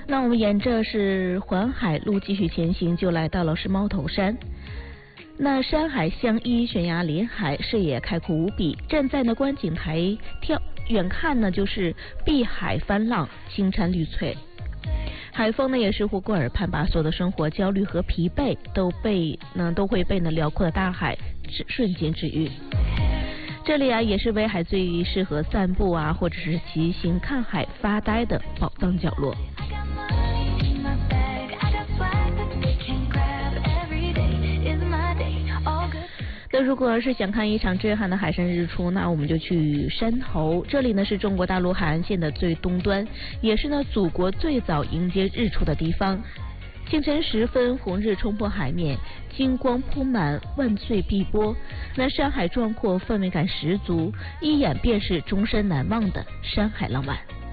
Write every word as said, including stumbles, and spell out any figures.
那我们沿着是环海路继续前行，就来到了是猫头山。那山海相依，悬崖临海，视野开阔无比。站在呢观景台眺远看呢，就是碧海翻浪，青山绿翠。海风呢也是呼过耳畔，把所有的生活焦虑和疲惫都被呢都会被呢辽阔的大海瞬间治愈。这里啊也是威海最适合散步啊，或者是骑行看海发呆的宝藏角落。那如果是想看一场震撼的海山日出，那我们就去山头。这里呢是中国大陆海岸线的最东端，也是呢祖国最早迎接日出的地方。清晨时分，红日冲破海面，金光铺满，万翠碧波。那山海壮阔，氛围感十足，一眼便是终身难忘的山海浪漫。